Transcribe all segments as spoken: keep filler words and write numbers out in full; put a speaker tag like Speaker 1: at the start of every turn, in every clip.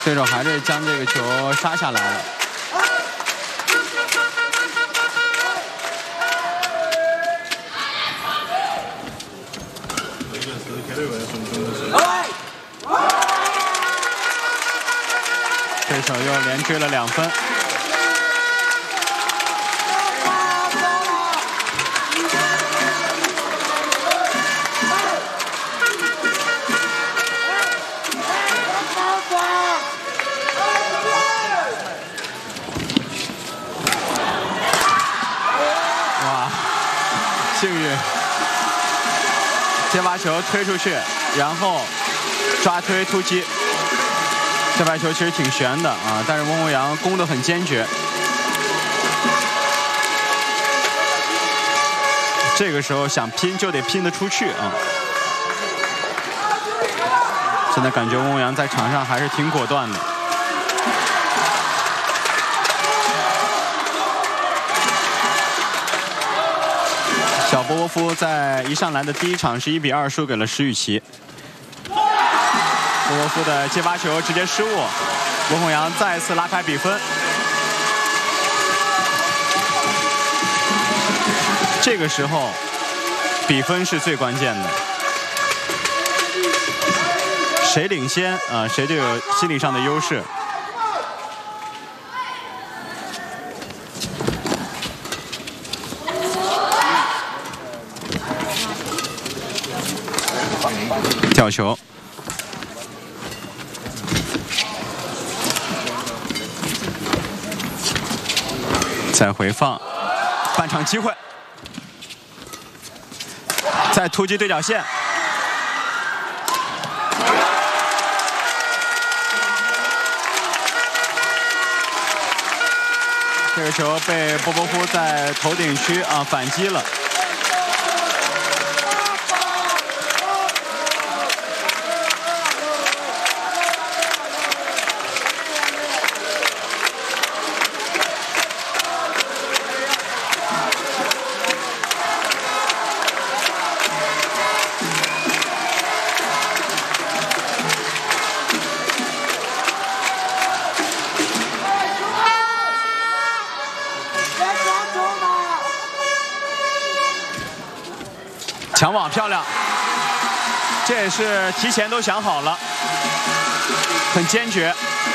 Speaker 1: 对手还是将这个球杀下来了。对手又连追了两分。 幸运，先把球推出去，然后抓推突击。这白球其实挺悬的啊，但是翁宏阳攻得很坚决。这个时候想拼就得拼得出去啊。现在感觉翁宏阳在场上还是挺果断的。 小波波夫在一上来的第一场是一比二输给了石宇奇。波波夫的接发球直接失误，翁宏阳再次拉开比分。这个时候，比分是最关键的。谁领先啊，谁就有心理上的优势。 吊球，再回放，半场机会，再突击对角线，这个球被波波夫在头顶区啊反击了。 抢网漂亮，这也是提前都想好了，很坚决。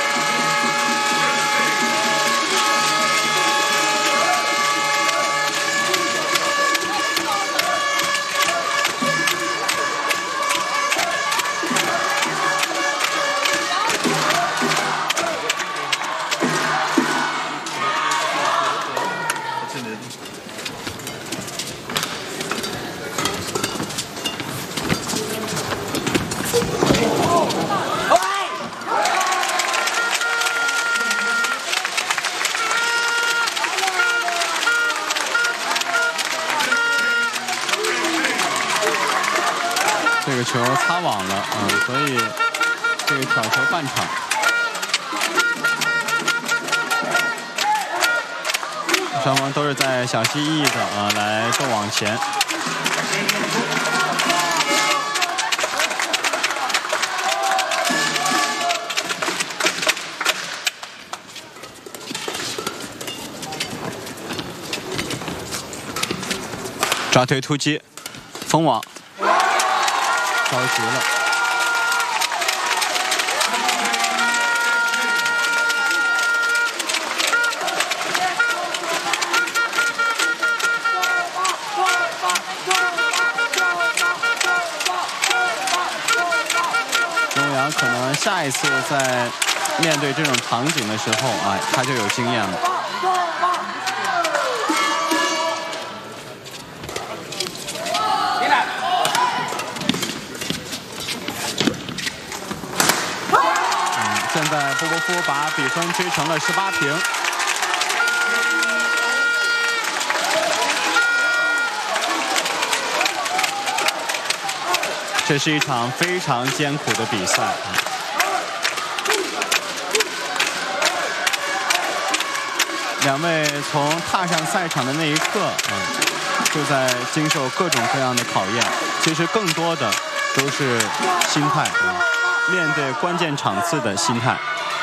Speaker 1: 这个球擦网了，嗯，所以这个挑球半场。双方都是在小心翼翼的啊来斗网前。抓推突击，封网。 着急了，翁宏阳可能下一次在面对这种场景的时候啊，他就有经验了。 现在波波夫把比分追成了十八平。这是一场非常艰苦的比赛。两位从踏上赛场的那一刻，嗯，就在经受各种各样的考验。其实更多的都是心态啊。 面对关键场次的心态。